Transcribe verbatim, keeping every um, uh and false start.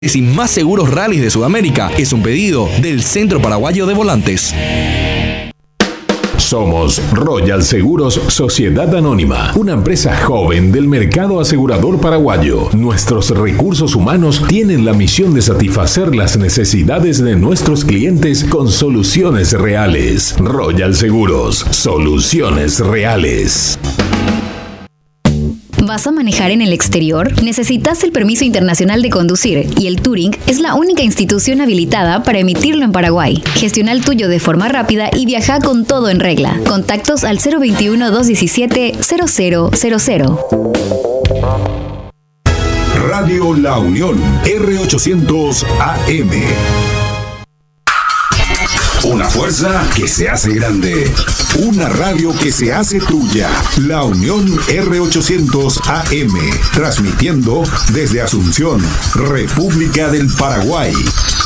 y más seguros rallies de Sudamérica es un pedido del Centro Paraguayo de Volantes. Somos Royal Seguros Sociedad Anónima, una empresa joven del mercado asegurador paraguayo. Nuestros recursos humanos tienen la misión de satisfacer las necesidades de nuestros clientes con soluciones reales. Royal Seguros, soluciones reales. ¿Vas a manejar en el exterior? ¿Necesitas el permiso internacional de conducir? Y el Touring es la única institución habilitada para emitirlo en Paraguay. Gestiona el tuyo de forma rápida y viaja con todo en regla. Contactos al cero veintiuno, doscientos diecisiete, cero cero cero cero. Radio La Unión, R ochocientos A M. Una fuerza que se hace grande. Una radio que se hace tuya. La Unión R ochocientos A M. Transmitiendo desde Asunción, República del Paraguay.